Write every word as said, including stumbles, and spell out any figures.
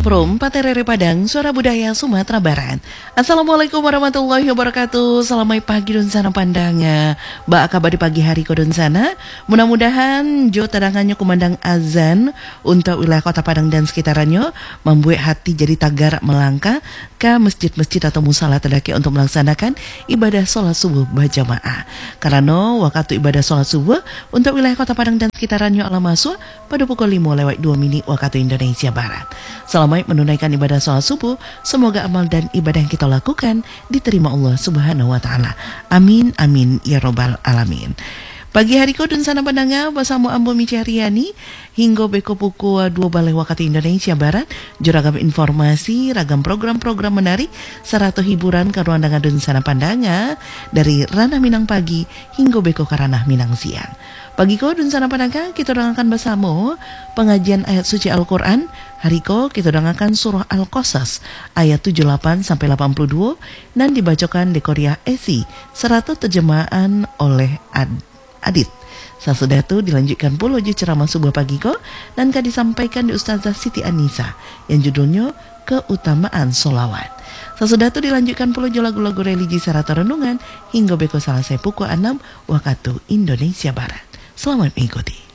Prum, Paterere Padang, Suara Budaya Sumatera Barat. Assalamualaikum warahmatullahi wabarakatuh. Selamat pagi dun sana pandanga. Ba kabar di pagi hari ko dun sana. Mudah-mudahan jo tadangannya kumandang azan untuk wilayah Kota Padang dan sekitarnya membuat hati jadi tagar melangkah ke masjid-masjid atau musala terdaki untuk melaksanakan ibadah sholat subuh berjamaah. Karena waktu ibadah sholat subuh untuk wilayah Kota Padang dan sekitarnya ala masuk pada pukul lima lewat dua menit waktu Indonesia Barat. Selamat menunaikan ibadah sholat subuh. Semoga amal dan ibadah yang kita lakukan diterima Allah Subhanahu wa Ta'ala. Amin, amin, ya Robbal Alamin. Pagi hari ko dun sana pandanga bersama Ambo Micariani hingga beko pukul dua balai waktu Indonesia Barat. Juragam informasi, ragam program-program menarik serta hiburan ke ruang dun sana pandanga dari Ranah Minang pagi hingga beko ke Ranah Minang siang. Pagi ko dun sana pandanga kita dengarkan bersama pengajian ayat suci Al-Quran. Hari ko kita dengarkan surah Al-Qasas ayat tujuh puluh delapan sampai delapan puluh dua dan dibacakan di Korea Esi serta terjemahan oleh Ad Adit. Sesudah itu dilanjutkan pula je ceramah subuh pagi ko dan kan disampaikan di Ustazah Siti Anisa yang judulnya Keutamaan Solawat. Sesudah itu dilanjutkan pula je lagu-lagu religi serta renungan hingga beko selesai pukul enam waktu Indonesia Barat. Selamat mengikuti.